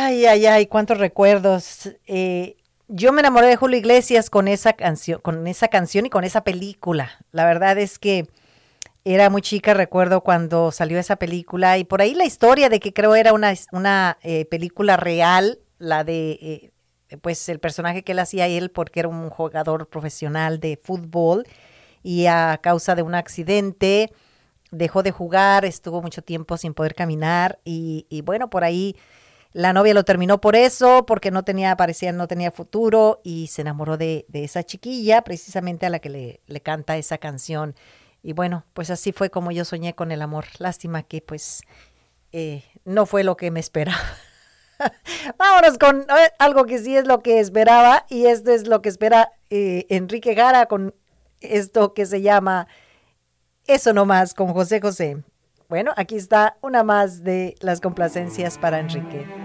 Ay, cuántos recuerdos. Yo me enamoré de Julio Iglesias con esa canción y con esa película. La verdad es que era muy chica, recuerdo cuando salió esa película y por ahí la historia de que creo era una película real, la de pues el personaje que él hacía él porque era un jugador profesional de fútbol y a causa de un accidente dejó de jugar, estuvo mucho tiempo sin poder caminar y bueno, por ahí la novia lo terminó por eso, porque parecía no tenía futuro y se enamoró de esa chiquilla, precisamente a la que le canta esa canción. Y bueno, pues así fue como yo soñé con el amor. Lástima que pues no fue lo que me esperaba. Vámonos con algo que sí es lo que esperaba y esto es lo que espera Enrique Jara con esto que se llama Eso no más con José José. Bueno, aquí está una más de las complacencias para Enrique.